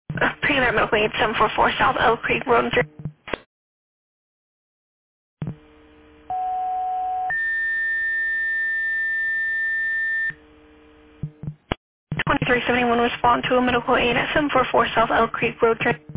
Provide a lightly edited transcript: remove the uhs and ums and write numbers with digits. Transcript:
Pre-alert medical aid 744 South Elk Creek Road. 2371 respond to a medical aid at 744 South Elk Creek Road.